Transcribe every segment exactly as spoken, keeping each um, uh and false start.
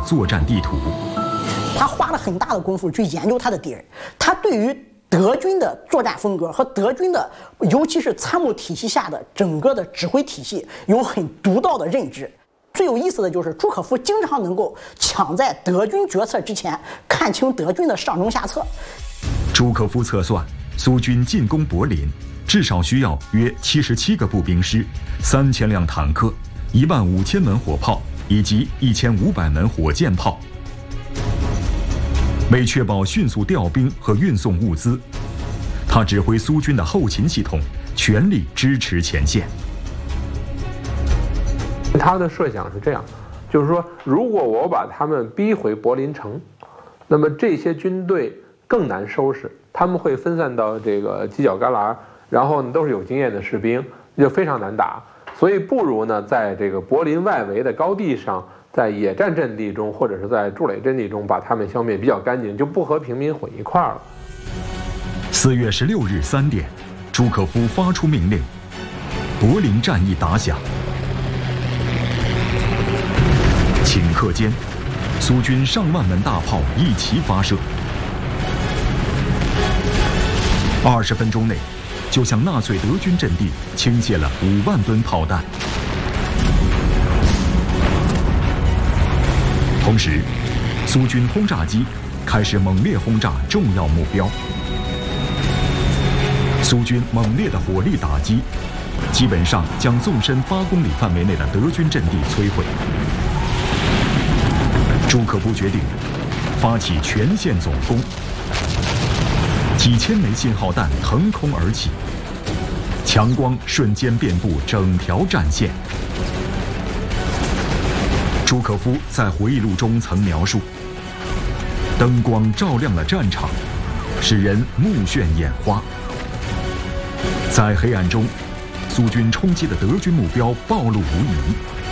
作战地图。 他花了很大的功夫去研究他的敌人，他对于德军的作战风格和德军的，尤其是参谋体系下的整个的指挥体系有很独到的认知。最有意思的就是朱可夫经常能够抢在德军决策之前看清德军的上中下策。 朱可夫测算，苏军进攻柏林至少需要约七十七个步兵师、三千辆坦克、一万五千门火炮以及一千五百门火箭炮。为确保迅速调兵和运送物资，他指挥苏军的后勤系统全力支持前线。 他的设想是这样，就是说，如果我把他们逼回柏林城，那么这些军队更难收拾，他们会分散到这个犄角旮旯，然后呢都是有经验的士兵，就非常难打。所以不如呢，在这个柏林外围的高地上，在野战阵地中或者是在筑垒阵地中把他们消灭比较干净，就不和平民混一块儿了。 四月十六日三点，朱可夫发出命令，柏林战役打响。顷刻间，苏军上万门大炮一齐发射，二十分钟内，就向纳粹德军阵地倾泻了五万吨炮弹。同时，苏军轰炸机开始猛烈轰炸重要目标。苏军猛烈的火力打击，基本上将纵深八公里范围内的德军阵地摧毁。朱可夫决定发起全线总攻，几千枚信号弹腾空而起，强光瞬间遍布整条战线。朱可夫在回忆录中曾描述，灯光照亮了战场，使人目眩眼花。在黑暗中，苏军冲击的德军目标暴露无遗。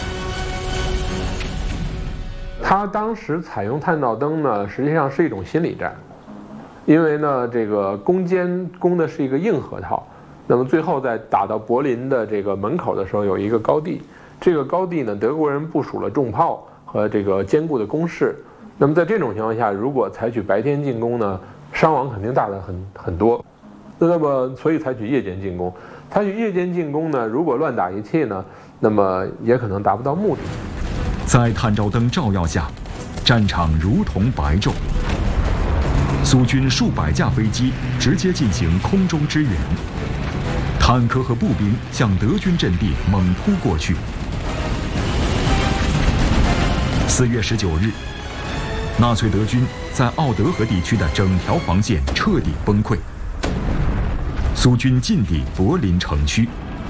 他当时采用探照灯呢，实际上是一种心理战，因为呢，这个攻坚攻的是一个硬核桃，那么最后在打到柏林的这个门口的时候，有一个高地。这个高地呢，德国人部署了重炮和这个坚固的工事。那么在这种情况下，如果采取白天进攻呢，伤亡肯定大的很很多。那么所以采取夜间进攻。采取夜间进攻呢，如果乱打一气呢，那么也可能达不到目的。 在探照灯照耀下，战场如同白昼。苏军数百架飞机直接进行空中支援，坦克和步兵向德军阵地猛扑过去。四月十九日，纳粹德军在奥德河地区的整条防线彻底崩溃，苏军进抵柏林城区。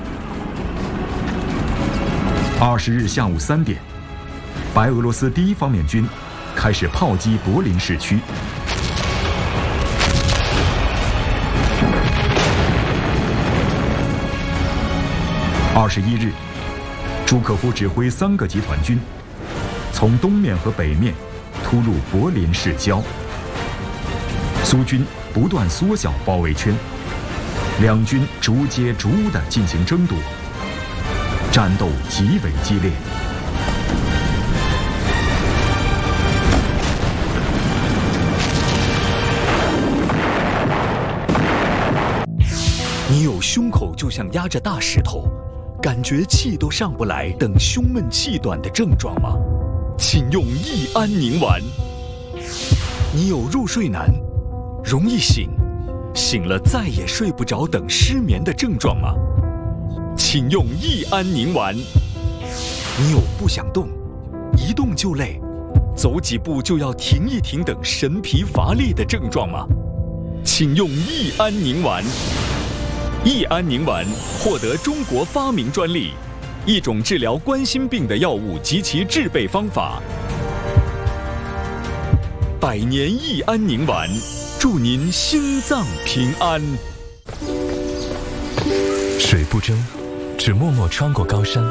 二十日下午三点，白俄罗斯第一方面军开始炮击柏林市区。二十一日，朱可夫指挥三个集团军从东面和北面突入柏林市郊，苏军不断缩小包围圈，两军逐街逐屋地进行争夺，战斗极为激烈。 你有胸口就像压着大石头，感觉气都上不来等胸闷气短的症状吗？请用益安宁丸。你有入睡难、容易醒、醒了再也睡不着等失眠的症状吗？请用益安宁丸。你有不想动、一动就累、走几步就要停一停等神疲乏力的症状吗？请用益安宁丸。益安宁丸获得中国发明专利，一种治疗冠心病的药物及其制备方法。百年益安宁丸，祝您心脏平安。 水不争，只默默穿过高山；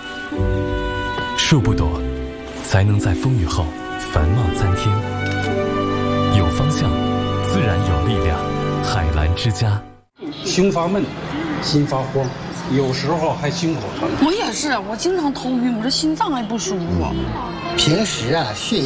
树不躲，才能在风雨后繁茂参天。有方向，自然有力量。海澜之家。 胸发闷，心发慌，有时候还心口疼。 我也是，我经常头晕，我这心脏还不舒服。 平时啊，血压